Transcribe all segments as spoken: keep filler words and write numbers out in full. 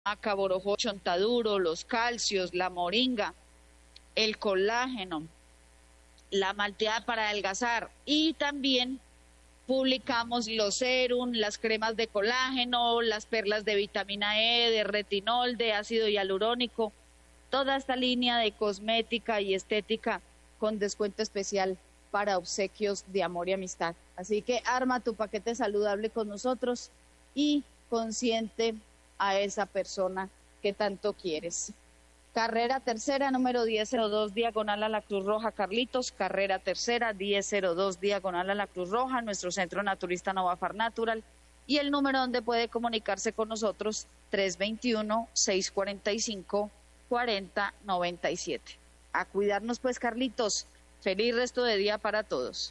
borojó, chontaduro, los calcios, la moringa, el colágeno, la malteada para adelgazar, y también publicamos los serum, las cremas de colágeno, las perlas de vitamina E, de retinol, de ácido hialurónico, toda esta línea de cosmética y estética con descuento especial para obsequios de amor y amistad. Así que arma tu paquete saludable con nosotros y consiente a esa persona que tanto quieres. Carrera Tercera, número diez cero dos, diagonal a la Cruz Roja, Carlitos. Carrera Tercera, diez cero dos, diagonal a la Cruz Roja, nuestro centro naturista Novafar Natural. Y el número donde puede comunicarse con nosotros, tres dos uno, seis cuatro cinco, cuatro cero nueve siete. A cuidarnos pues, Carlitos. Feliz resto de día para todos.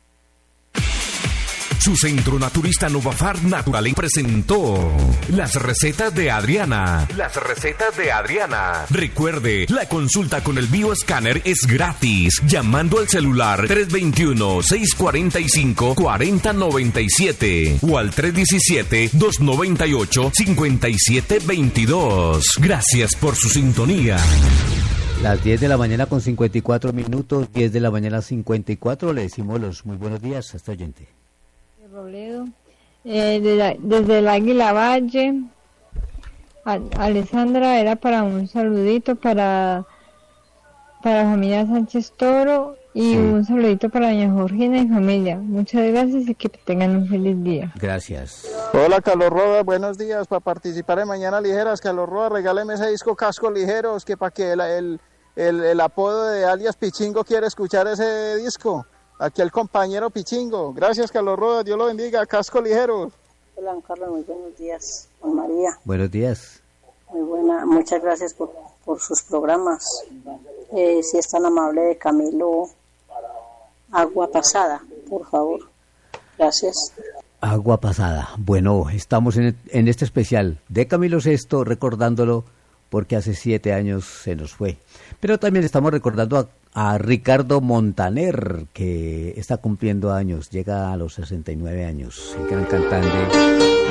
Su centro naturista Novafar Natural presentó las recetas de Adriana. Las recetas de Adriana. Recuerde, la consulta con el bioescáner es gratis. Llamando al celular tres dos uno, seis cuatro cinco, cuatro cero nueve siete o al tres uno siete, dos nueve ocho, cinco siete dos dos. Gracias por su sintonía. Las diez de la mañana con cincuenta y cuatro minutos, diez de la mañana cincuenta y cuatro, le decimos los muy buenos días a este oyente. Robledo, eh, de la, desde el Águila Valle. A, Alessandra, era para un saludito para para la familia Sánchez Toro y sí. Un saludito para doña Georgina y familia. Muchas gracias y que tengan un feliz día. Gracias. Hola, Carlos Roda, buenos días. Para participar en Mañana Ligeras, Carlos Roda, regáleme ese disco Cascos Ligeros, que para que el, el, el, el apodo de alias Pichingo quiere escuchar ese disco. Aquí el compañero Pichingo. Gracias, Carlos Rodas. Dios lo bendiga. Casco Ligero. Hola, Carlos. Muy buenos días. Juan María. Buenos días. Muy buena. Muchas gracias por, por sus programas. Eh, si es tan amable, de Camilo, Agua Pasada, por favor. Gracias. Agua Pasada. Bueno, estamos en, en este especial de Camilo Sesto, recordándolo porque hace siete años se nos fue. Pero también estamos recordando a a Ricardo Montaner, que está cumpliendo años, llega a los sesenta y nueve años, el gran cantante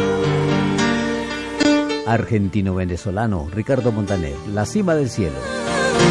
argentino-venezolano, Ricardo Montaner, La Cima del Cielo.